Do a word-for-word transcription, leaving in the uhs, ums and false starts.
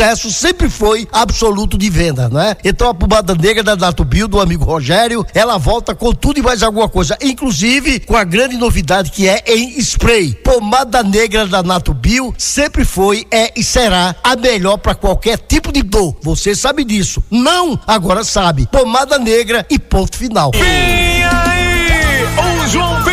sucesso sempre foi absoluto de venda, né? Então a pomada negra da Natubio, do amigo Rogério, ela volta com tudo e mais alguma coisa, inclusive com a grande novidade que é em spray. Pomada negra da Natubio sempre foi, é e será a melhor para qualquer tipo de dor. Você sabe disso. Não, agora sabe. Pomada negra e ponto final. Vem aí, o João